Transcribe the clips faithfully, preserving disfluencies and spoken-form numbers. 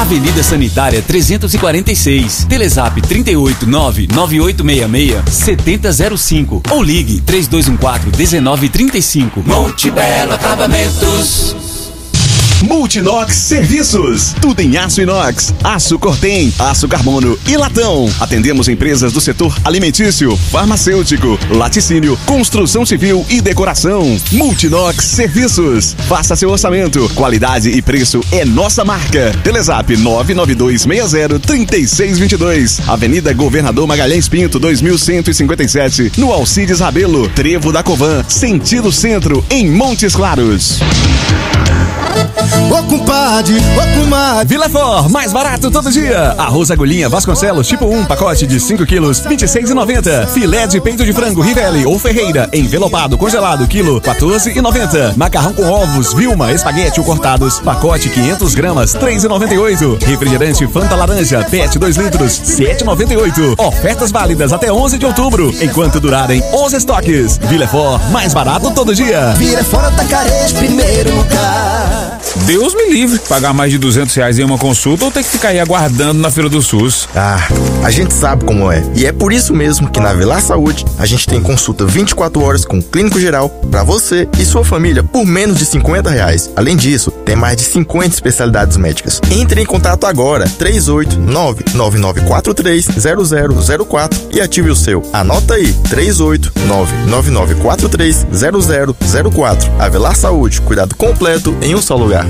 Avenida Sanitária trezentos e quarenta e seis. Telezap trinta e oito, nove nove oito seis seis, sete zero zero cinco ou ligue três dois um quatro, um nove três cinco. Monte Belo Acabamentos. Multinox Serviços, tudo em aço inox, aço Cortem, aço carbono e latão. Atendemos empresas do setor alimentício, farmacêutico, laticínio, construção civil e decoração. Multinox Serviços, faça seu orçamento, qualidade e preço é nossa marca. Telezap nove nove dois seis zero, três seis dois dois, Avenida Governador Magalhães Pinto, dois mil cento e cinquenta e sete, no Alcides Rabelo, Trevo da Covan, sentido centro, em Montes Claros. Ô compadre, ô comadre. Vila For, mais barato todo dia. Arroz agulhinha Vasconcelos tipo um, pacote de cinco quilos, vinte e seis reais e noventa centavos. Filé de peito de frango Rivelli ou Ferreira, envelopado congelado, quilo, quatorze reais e noventa centavos. Macarrão com ovos Vilma, espaguete ou cortados, pacote quinhentas gramas, três reais e noventa e oito centavos. Refrigerante Fanta Laranja, Pet dois litros, sete reais e noventa e oito centavos. Ofertas válidas até onze de outubro, enquanto durarem os estoques. Vila For, mais barato todo dia. Vila For Atacarejo, primeiro lugar. Deus me livre, pagar mais de duzentos reais em uma consulta ou ter que ficar aí aguardando na fila do SUS. Ah, a gente sabe como é. E é por isso mesmo que na Velar Saúde a gente tem consulta vinte e quatro horas com clínico geral para você e sua família por menos de cinquenta reais. Além disso, tem mais de cinquenta especialidades médicas. Entre em contato agora, três oito nove, nove nove quatro três, zero zero zero quatro e ative o seu. Anota aí, três oito nove, nove nove quatro três, zero zero zero quatro. Avelar Saúde, cuidado completo em um só lugar.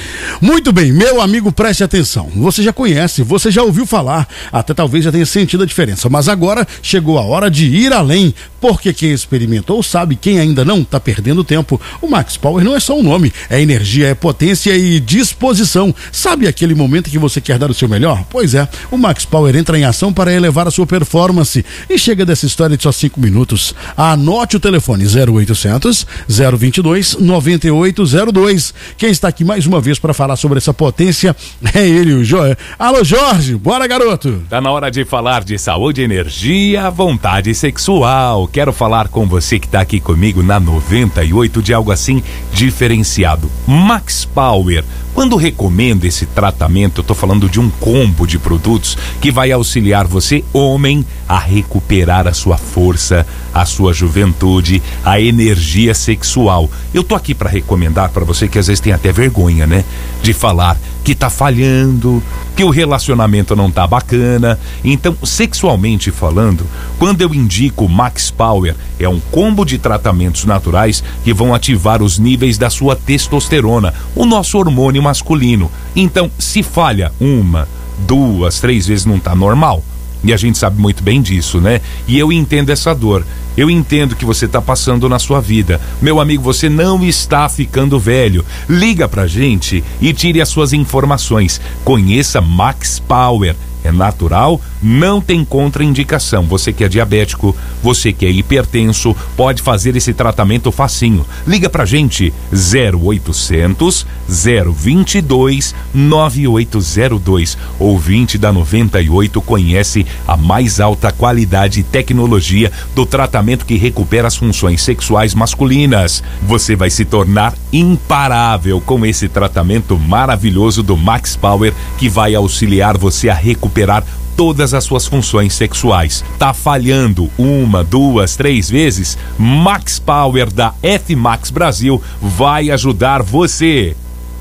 Muito bem, meu amigo, preste atenção. Você já conhece, você já ouviu falar, até talvez já tenha sentido a diferença, mas agora chegou a hora de ir além, porque quem experimentou sabe, quem ainda não está perdendo tempo. O Max Power não é só um nome, é energia, é potência e disposição. Sabe aquele momento que você quer dar o seu melhor? Pois é, o Max Power entra em ação para elevar a sua performance e chega dessa história de só cinco minutos. Anote o telefone zero oitocentos, zero vinte e dois, noventa e oito zero dois. Quem está aqui mais uma vez para falar sobre essa potência é ele, o Jorge. Alô, Jorge, bora, garoto. Tá na hora de falar de saúde, energia, vontade sexual. Quero falar com você que tá aqui comigo na noventa e oito de algo assim diferenciado. Max Power. Quando recomendo esse tratamento, eu tô falando de um combo de produtos que vai auxiliar você, homem, a recuperar a sua força, a sua juventude, a energia sexual. Eu tô aqui para recomendar para você que às vezes tem até vergonha, né? De falar que tá falhando, que o relacionamento não tá bacana. Então, sexualmente falando, quando eu indico Max Power, é um combo de tratamentos naturais que vão ativar os níveis da sua testosterona, o nosso hormônio masculino. Então, se falha uma, duas, três vezes, não tá normal. E a gente sabe muito bem disso, né? E eu entendo essa dor. Eu entendo que você está passando na sua vida. Meu amigo, você não está ficando velho. Liga pra gente e tire as suas informações. Conheça Max Power. É natural, não tem contraindicação. Você que é diabético, você que é hipertenso, pode fazer esse tratamento facinho. Liga pra gente, zero oitocentos, zero vinte e dois, nove oito zero dois. Ouvinte da noventa e oito conhece a mais alta qualidade e tecnologia do tratamento que recupera as funções sexuais masculinas. Você vai se tornar imparável com esse tratamento maravilhoso do Max Power, que vai auxiliar você a recuperar recuperar todas as suas funções sexuais. Tá falhando uma, duas, três vezes? Max Power da F Max Brasil vai ajudar você.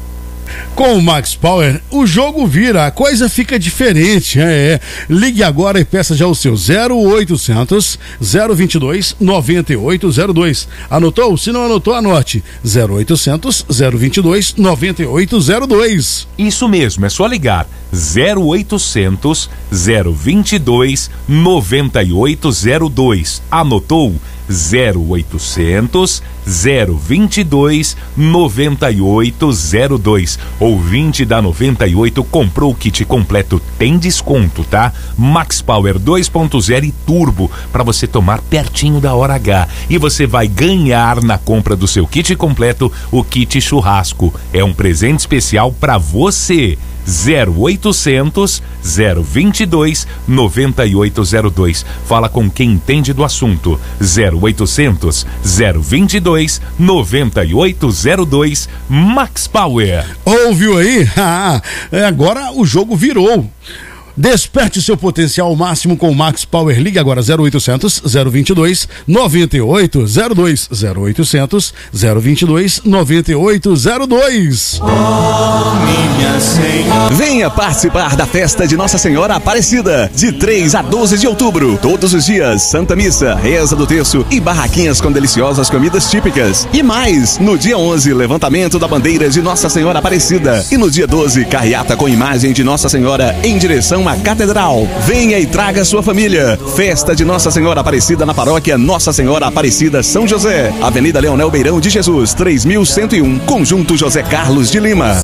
Com o Max Power, o jogo vira, a coisa fica diferente. É, é. Ligue agora e peça já o seu zero oitocentos, zero vinte e dois, noventa e oito zero dois. Anotou? Se não anotou, anote. zero oitocentos, zero vinte e dois, noventa e oito zero dois. Isso mesmo, é só ligar. zero oitocentos, zero vinte e dois, noventa e oito zero dois. Anotou? zero oitocentos, zero vinte e dois, noventa e oito zero dois. Ouvinte da noventa e oito, comprou o kit completo, tem desconto, tá? Max Power dois ponto zero e Turbo, para você tomar pertinho da hora H. E você vai ganhar na compra do seu kit completo o kit churrasco. É um presente especial para você. zero oitocentos, zero vinte e dois, noventa e oito zero dois. Fala com quem entende do assunto. zero oitocentos, zero vinte e dois, noventa e oito zero dois. Max Power. Ouviu aí? Ah, agora o jogo virou. Desperte seu potencial ao máximo com o Max Power. Ligue agora zero oitocentos, zero vinte e dois, noventa e oito zero dois. zero oitocentos, zero vinte e dois, noventa e oito zero dois. Oh, minha Senhora. Venha participar da festa de Nossa Senhora Aparecida, de três a doze de outubro. Todos os dias, Santa Missa, reza do terço e barraquinhas com deliciosas comidas típicas. E mais, no dia onze, levantamento da bandeira de Nossa Senhora Aparecida. E no dia doze, carreata com imagem de Nossa Senhora em direção a Catedral. Venha e traga sua família. Festa de Nossa Senhora Aparecida na paróquia Nossa Senhora Aparecida São José. Avenida Leonel Beirão de Jesus, três mil cento e um, Conjunto José Carlos de Lima.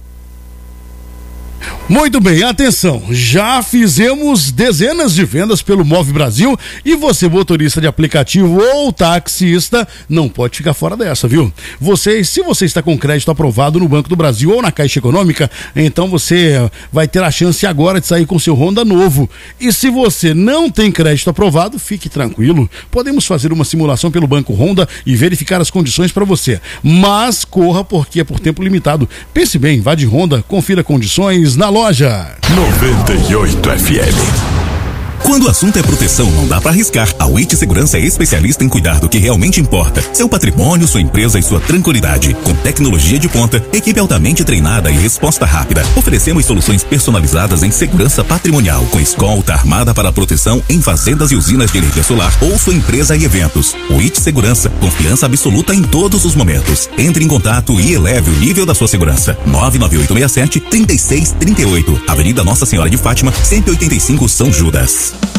Muito bem, atenção, já fizemos dezenas de vendas pelo Move Brasil e você, motorista de aplicativo ou taxista, não pode ficar fora dessa, viu? Você, se você está com crédito aprovado no Banco do Brasil ou na Caixa Econômica, então você vai ter a chance agora de sair com seu Honda novo. E se você não tem crédito aprovado, fique tranquilo, podemos fazer uma simulação pelo Banco Honda e verificar as condições para você, mas corra porque é por tempo limitado. Pense bem, vá de Honda, confira condições na loja. noventa e oito F M. Quando o assunto é proteção, não dá para arriscar. A U I T Segurança é especialista em cuidar do que realmente importa: seu patrimônio, sua empresa e sua tranquilidade. Com tecnologia de ponta, equipe altamente treinada e resposta rápida, oferecemos soluções personalizadas em segurança patrimonial, com escolta armada para proteção em fazendas e usinas de energia solar ou sua empresa e eventos. U I T Segurança, confiança absoluta em todos os momentos. Entre em contato e eleve o nível da sua segurança. nove nove oito seis sete, três seis três oito, Avenida Nossa Senhora de Fátima, cento e oitenta e cinco, São Judas.